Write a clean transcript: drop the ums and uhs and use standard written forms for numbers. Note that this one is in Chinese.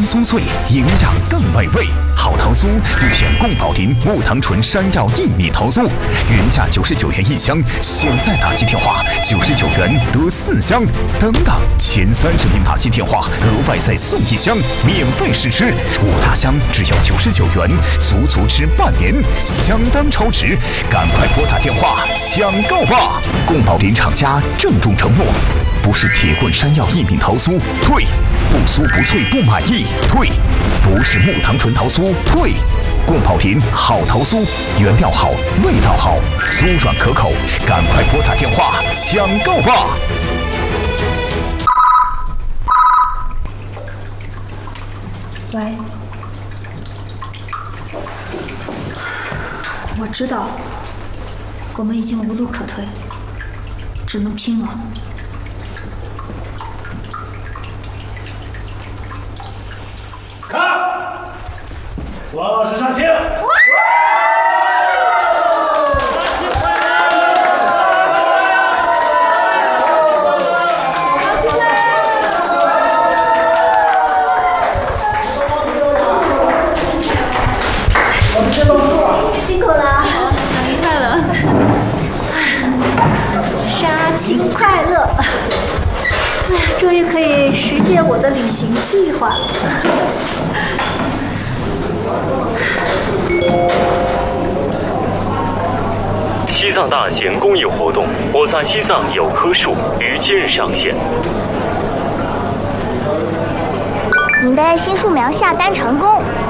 酥脆，营养更美味。好桃酥就选宫保林木糖醇山药薏米桃酥，原价99元1箱，现在打击电话99元得4箱，等等，前30名打击电话额外再送1箱，免费试吃，5大箱只要99元，足足吃半年，相当超值，赶快拨打电话抢购吧！宫保林厂家郑重承诺，不是铁棍山药薏米桃酥，退；不酥不脆不满意，退；不是木糖醇桃酥，退。宫保林好桃酥，原料好，味道好，酥软可口，赶快拨打电话抢购吧！ 喂，我知道，我们已经无路可退，只能拼了。 看，王老师上线。 辛苦了， 生日快乐！ 杀青快乐！哎呀，终于可以实践我的旅行计划了。 西藏大型公益活动，我在西藏有棵树于今日上线。 您的新树苗下单成功，